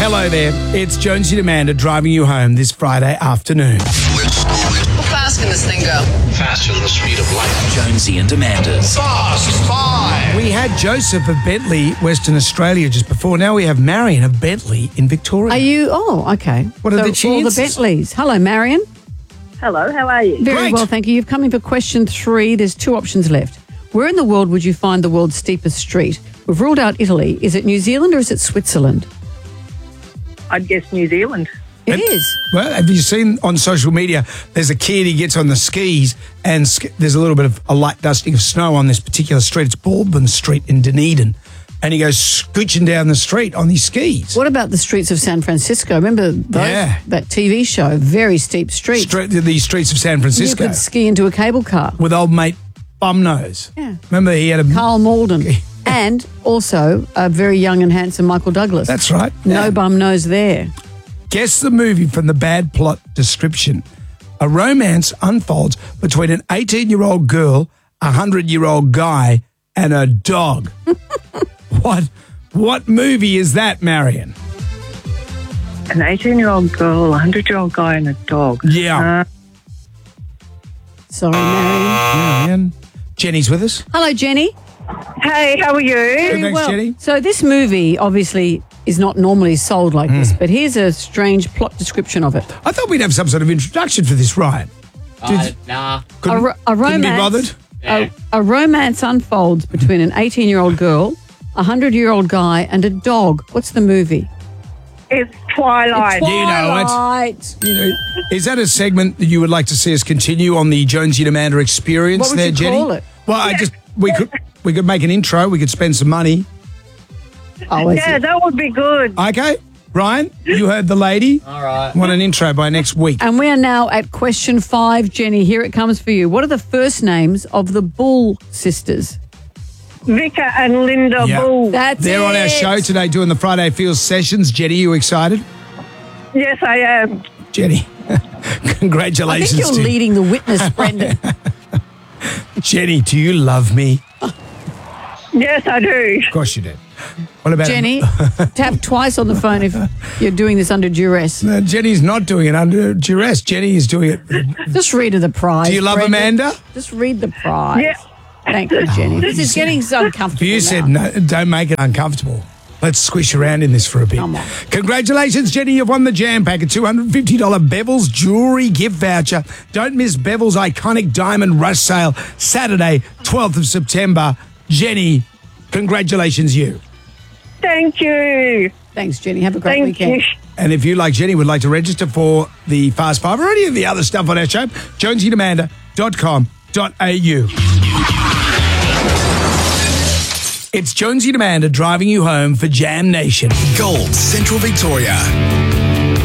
Hello there. It's Jonesy and Amanda driving you home this Friday afternoon. How fast can this thing go? Faster than the speed of light. Jonesy and Amanda's Fast Five. We had Joseph of Bentley, Western Australia just before. Now we have Marion of Bentley in Victoria. Are you? Oh, okay. What are the All the chances? Bentleys. Hello, Marion. Hello, how are you? Very Great. well, thank you. You've come in for question 3. There's 2 options left. Where in the world would you find the world's steepest street? We've ruled out Italy. Is it New Zealand or is it Switzerland? I'd guess New Zealand. It is. Well, have you seen on social media, there's a kid, he gets on the skis and there's a little bit of a light dusting of snow on this particular street. It's Baldwin Street in Dunedin. And he goes scooching down the street on these skis. What about the streets of San Francisco? Remember those? Yeah. That TV show? Very steep streets. The streets of San Francisco. You could ski into a cable car. With old mate Bumnose. Yeah. Remember he had a... Carl Malden. And also a very young and handsome Michael Douglas. That's right. No Yeah. bum nose there. Guess the movie from the bad plot description. A romance unfolds between an 18-year-old girl, a 100-year-old guy, and a dog. What movie is that, Marion? An 18-year-old girl, a 100-year-old guy, and a dog. Yeah. Sorry, Marion. Marion. Jenny's with us. Hello, Jenny. Hey, how are you? Thanks, Jenny. So this movie obviously is not normally sold like this, but here's a strange plot description of it. I thought we'd have some sort of introduction for this, Ryan. nah. Couldn't, A couldn't romance. be bothered? A romance unfolds between an 18-year-old girl, a 100-year-old guy, and a dog. What's the movie? It's Twilight. You know it. Twilight. You know, is that a segment that you would like to see us continue on the Jonesy and Amanda experience What would there, you Jenny? call it? Well, we could make an intro. We could spend some money. Oh, is Yeah, it? that would be good. Okay, Ryan, you heard the lady. All right. Want an intro by next week? And we are now at question 5, Jenny. Here it comes for you. What are the first names of the Bull sisters? Vika and Linda Yeah. Bull. That's They're on our it. show today doing the Friday Feels sessions. Jenny, you excited? Yes, I am. Jenny, I congratulations. think you're to you. leading the witness, Brendan. Jenny, do you love me? Yes, I do. Of course you do. What about Jenny, tap twice on the phone if you're doing this under duress. No, Jenny's not doing it under duress. Jenny is doing it. Just read her the prize. Do you love Brendan. Amanda? Just read the prize. Yeah. Thank you, Jenny. This is getting so uncomfortable. You now. said no, don't make it uncomfortable. Let's squish around in this for a bit. Come on. Congratulations, Jenny. You've won the Jam Pack, a $250 Bevel's jewellery gift voucher. Don't miss Bevel's iconic Diamond Rush sale, Saturday, 12th of September. Jenny, congratulations, you. Thank you. Thanks, Jenny. Have a great Thank weekend. you. And if you, like Jenny, would like to register for the Fast Five or any of the other stuff on our show, jonesyandamanda.com.au. It's Jonesy and Amanda driving you home for Jam Nation. Gold Central Victoria.